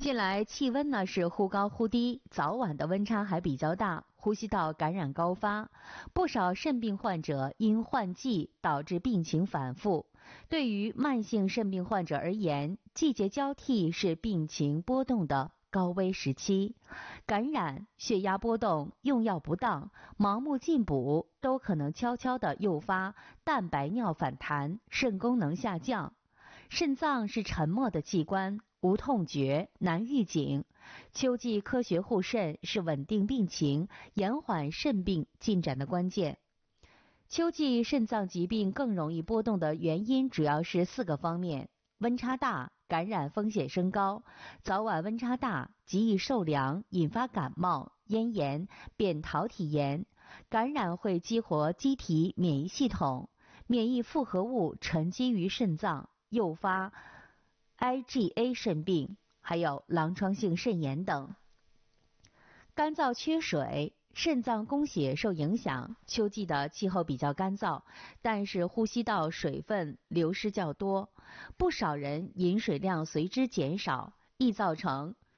近来气温呢是忽高忽低，早晚的温差还比较大，呼吸道感染高发，不少肾病患者因换季导致病情反复。对于慢性肾病患者而言，季节交替是病情波动的高危时期，感染、血压波动、用药不当、盲目进补都可能悄悄地诱发蛋白尿反弹、肾功能下降。肾脏是沉默的器官，无痛觉，难预警。秋季科学护肾是稳定病情、延缓肾病进展的关键。秋季肾脏疾病更容易波动的原因主要是4个方面：温差大，感染风险升高；早晚温差大，极易受凉，引发感冒、咽炎、扁桃体炎；感染会激活机体免疫系统，免疫复合物沉积于肾脏，诱发 IgA 肾病，还有狼疮性肾炎等。干燥缺水，肾脏供血受影响。秋季的气候比较干燥，但是呼吸道水分流失较多，不少人饮水量随之减少，易造成